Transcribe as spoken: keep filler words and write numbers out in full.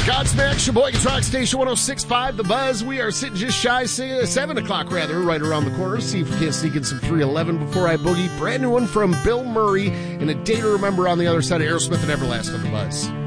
Godsmack, Sheboygan's Rock Station one oh six point five, The Buzz. We are sitting just shy, seven o'clock rather, right around the corner. See if we can't sneak in some three eleven before I boogie. Brand new one from Bill Murray and A Day to Remember on the other side of Aerosmith and Everlast on The Buzz.